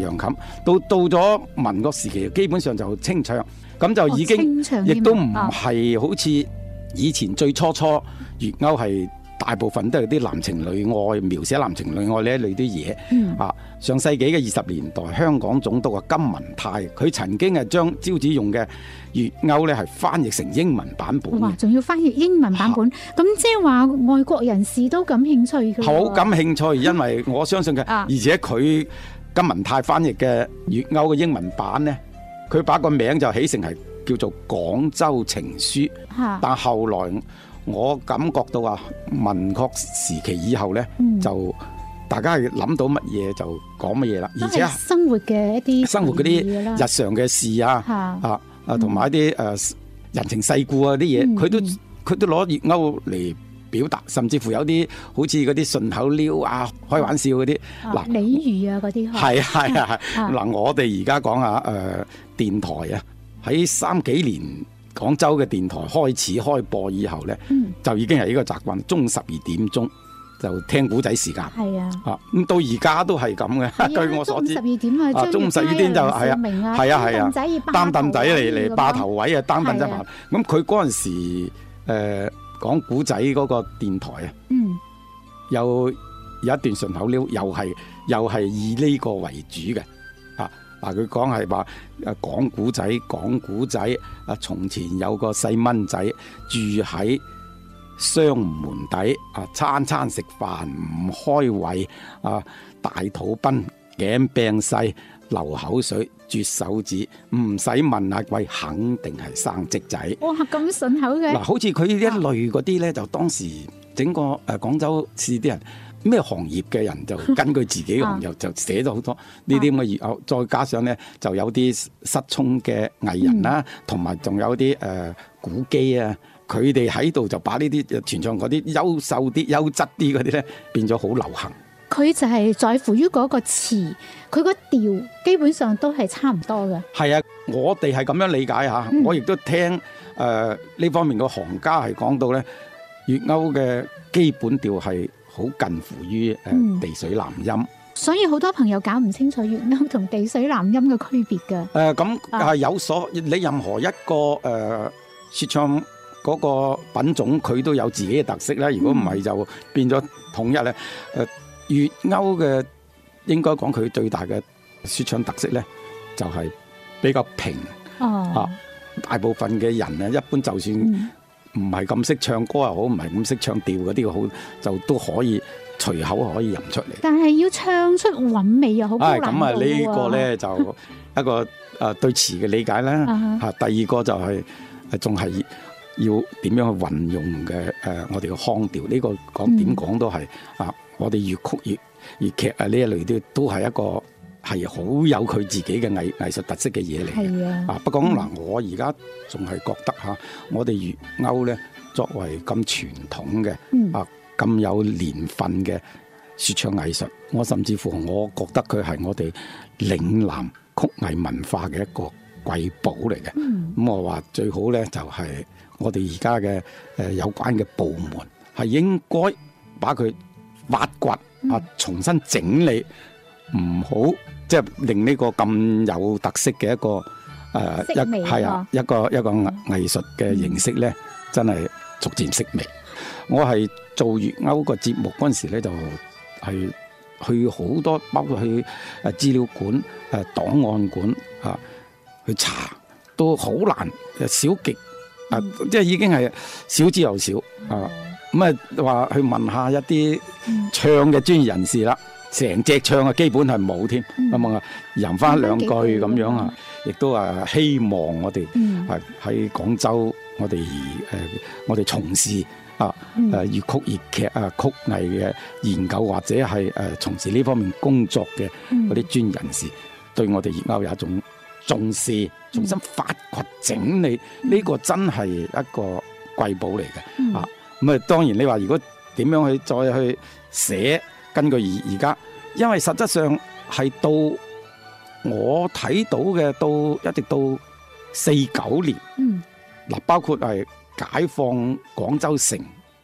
揚琴。到咗民國時期，基本上就清唱，咁就已經亦都唔係好似以前最初粵謳係大部分都係啲男情女愛，描寫男情女愛呢一類啲嘢。上世紀嘅20年代，香港總督金文泰，佢曾經係將招子用嘅粵謳咧係翻譯成英文版本。 哇！仲要翻譯英文版本，咁即係話外國人士都感興趣嘅。 好感興趣，因為我相信嘅，而且佢金文泰翻譯嘅粵謳嘅英文版呢，佢把個名就起成係叫做《廣州情書》。但後來我感覺到民國時期以後呢，就大家係諗到乜嘢就講乜嘢啦，而且生活嘅一啲生活嗰啲日常嘅事同埋一啲人情世故啲嘢，佢都攞粵謳嚟表達，甚至乎有啲好似嗰啲順口溜開玩笑嗰啲俚語嗰啲係嗱，我哋而家講下電台喺3幾年廣州嘅電台開始開播以後呢，就已經係呢個習慣，中午12點鐘就聽古仔時間。咁到而家都係咁嘅。據我所知， 中午12點中午12點就擔凳仔嚟霸頭位擔凳仔嘛。咁佢嗰陣時講古仔嗰個電台有一段順口溜，又係以呢個為主嘅。佢講係話講古仔，從前有個細蚊仔住喺雙門底，餐餐食飯唔開胃，大肚崩頸病細流口水啜手指，唔使問阿貴，肯定係生積仔。 哇，咁順口嘅！ 好似佢呢一類嗰啲咧，就當時整個廣州市啲人。咩行業嘅人就根據自己嘅行業就寫咗好多呢啲咁嘅粵謳，再加上咧就有啲失聰嘅藝人啦，同埋仲有啲古基佢哋喺度就把呢啲傳唱嗰啲優秀啲、優質啲嗰啲咧變咗好流行。 佢就係在乎於嗰個詞，佢個調基本上都係差唔多嘅。係啊， 我哋係咁樣理解下。我亦都聽呢方面嘅行家係講到咧，粵謳嘅基本調係好近乎於地水南音， 所以好多朋友搞唔清楚粵謳同地水南音嘅區別嘅。 咁係有所你任何一個說唱嗰個品種，佢都有自己嘅特色啦。如果唔係就變咗統一咧。粵謳嘅應該講佢最大嘅說唱特色咧，就係比較平。大部分嘅人咧，一般就算唔係咁識唱歌又好，唔係咁識唱調嗰啲好，就都可以隨口可以吟出嚟。但係要唱出韻味又好難度喎。咁呢個咧就一個對詞嘅理解啦。第二個就係仲係要點樣去運用嘅我哋嘅腔調。呢個講點講都係我哋粵曲粵劇呢一類都係一個係好有佢自己嘅藝術特色嘅嘢嚟。不過嗱，我而家仲係覺得我哋粵謳咧作為咁傳統嘅咁有年份嘅說唱藝術，我甚至乎我覺得佢係我哋嶺南曲藝文化嘅一個瑰寶嚟嘅。咁我話最好咧就係我哋而家嘅有關嘅部門係應該把佢挖掘重新整理，唔好即係令呢個咁有特色嘅一個一個藝術嘅形式咧，真係逐漸式微。我係做粵謳個節目嗰陣時咧，就係去好多，包括去資料館、檔案館去查，都好難，少極即係已經係少之又少咁話去問下一啲唱嘅專業人士啦，成隻唱基本係冇添，咁吟翻兩句咁樣亦都希望我哋喺廣州，我哋從事粵曲粵劇曲藝嘅研究，或者係從事呢方面工作嘅嗰啲專業人士，對我哋粵謳有一種重視，重新發掘整理，呢個真係一個瑰寶嚟嘅。咁當然你話如果點樣去再去寫，根據而家，因為實質上係到我睇到嘅，一直到49年，包括係解放廣州城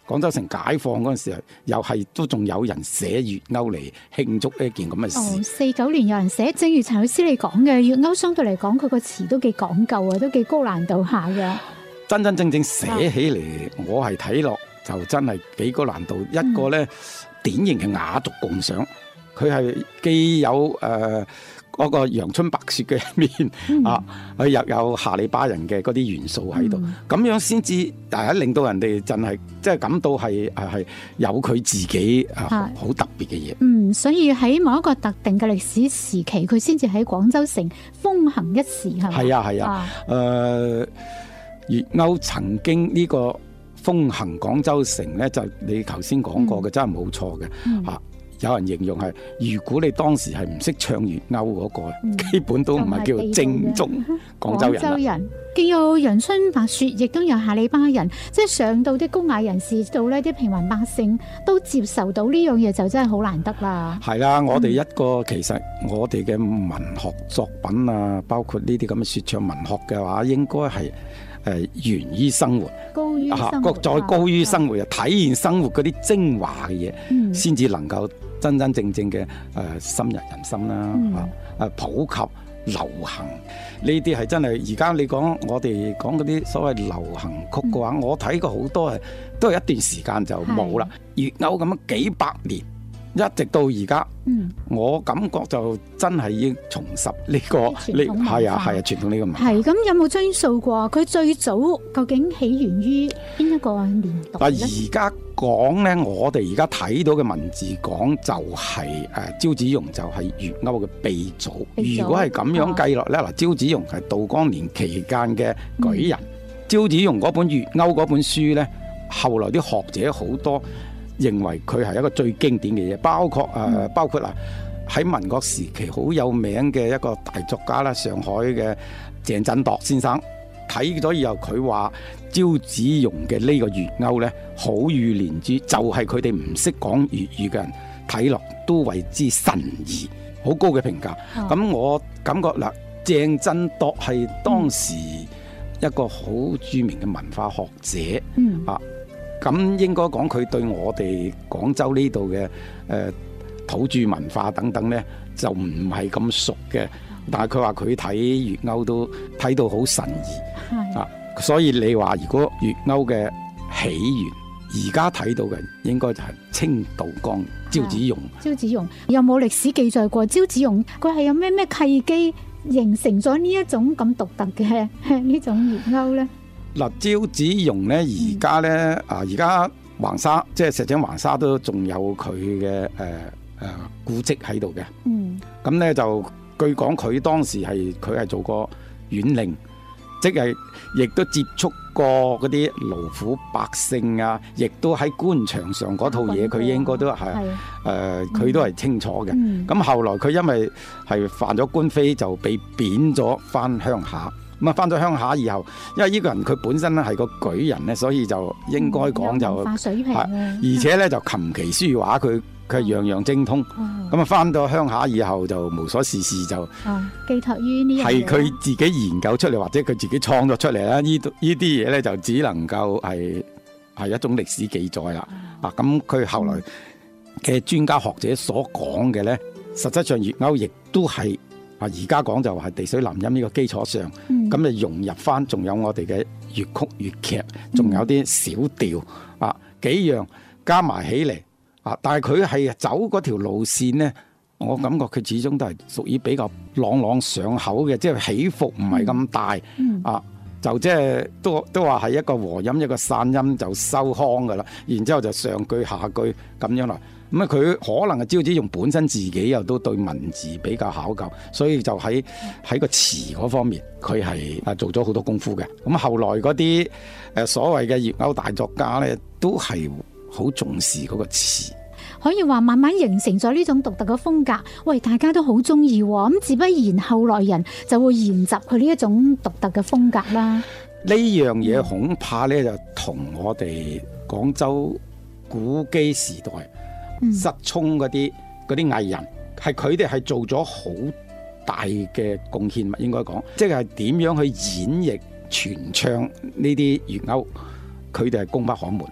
廣州城解放嗰陣時候，又係都仲有人寫粵謳嚟慶祝一件咁嘅事。 49年有人寫，正如陳老師你講嘅，粵謳相對嚟講，佢個詞都幾講究啊，都幾高難度下嘅。 真真正正寫起嚟，我係睇落就真係幾高難度。一個咧典型嘅雅俗共賞，佢係既有嗰個陽春白雪嘅一面啊，佢又有下里巴人嘅嗰啲元素喺度，咁樣先至令到人哋真係即係感到係有佢自己好特別嘅嘢。 所以喺某一個特定嘅歷史時期，佢先至喺廣州城風行一時，係咪？ 係啊，粵謳曾經呢個風行廣州城咧，就你頭先講過嘅，真係冇錯嘅。有人形容係，如果你當時係唔識唱粵謳嗰個，基本都唔係叫做正宗廣州人。 既有陽春白雪，亦都有下里巴人，即係上到啲高雅人士到呢啲平民百姓都接受到呢樣嘢，就真係好難得啦。 係啦，我哋一個其實我哋嘅文學作品啊，包括呢啲咁嘅說唱文學嘅話，應該係源於生活， 高於生活， 再高於生活，體現生活嗰啲精華嘅嘢，先至能夠真真正正嘅深入人心啦。普及流行呢啲係真係，而家你講我哋講嗰啲所謂流行曲嘅話，我睇過好多都係一段時間就冇啦。粵謳咁樣幾百年，一直到而家，我感覺就真係已經重拾呢個係啊傳統呢個文化。 係咁，有冇追溯過佢最早究竟起源於邊一個年代咧？ 而家講咧，我哋而家睇到嘅文字講就係招子榕就係粵謳嘅鼻祖。如果係咁樣計落咧，嗱，招子榕係道光年期間嘅舉人。招子榕嗰本粵謳嗰本書咧，後來啲學者好多認為佢係一個最經典嘅嘢，包括喺民國時期好有名嘅一個大作家啦，上海嘅鄭振鐸先生睇咗以後，佢話招子榕嘅呢個粵謳咧，好語連珠，就係佢哋唔識講粵語嘅人睇落都為之神異，好高嘅評價。咁我感覺嗱，鄭振鐸係當時一個好著名嘅文化學者咁應該講佢對我哋廣州呢度嘅土著文化等等呢，就唔係咁熟嘅，但係佢話佢睇粵謳都睇到好神異所以你話如果粵謳嘅起源而家睇到嘅，應該就係清道江招子榕。 招子榕有冇歷史記載過招子榕佢係有咩契機形成咗呢一種咁獨特嘅呢種粵謳呢？ 嗱，招子榕咧，而家咧而家橫沙即係石井橫沙都仲有佢嘅古蹟喺度嘅。咁咧就據講佢當時佢係做過縣令，即係亦都接觸過嗰啲勞苦百姓啊，亦都喺官場上嗰套嘢，佢應該都係佢都係清楚嘅。咁後來佢因為係犯咗官非，就被貶咗翻鄉下。咁翻咗鄉下以後，因為呢個人佢本身咧係個舉人咧，所以就應該講就文化水平而且咧就琴棋書畫佢係樣樣精通。咁翻到鄉下以後就無所事事，就寄託於呢樣嘢， 係佢自己研究出嚟，或者佢自己創作出嚟啦。呢啲嘢咧就只能夠係一種歷史記載啦。咁佢後來嘅專家學者所講嘅咧，實質上粵謳亦都係而家講就係地水南音呢個基礎上，咁就融入翻，仲有我哋嘅粵曲粵劇，仲有啲小調幾樣加埋起嚟但係佢係走嗰條路線呢，我感覺佢始終都係屬於比較朗朗上口嘅，即係起伏唔係咁大就即係都話係一個和音一個散音就收腔噶啦，然之後就上句下句咁樣啦。咁佢可能係招子榕本身自己又都對文字比較考究，所以就喺個詞嗰方面，佢係做咗好多功夫嘅。咁後來嗰啲所謂嘅粵謳大作家咧，都係好重視嗰個詞。 可以話慢慢形成咗呢種獨特嘅風格，喂，大家都好中意喎。咁自不然後來人就會沿襲佢呢一種獨特嘅風格啦。 呢樣嘢恐怕咧就同我哋廣州古基時代失聰嗰啲藝人，係佢哋係做咗好大嘅貢獻，應該講，即係點樣去演繹傳唱呢啲粵謳，佢哋係功不可沒啦。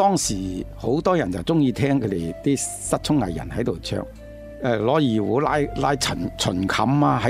當時好多人就中意聽佢哋啲失聰藝人喺度唱，攞二胡拉琴啊，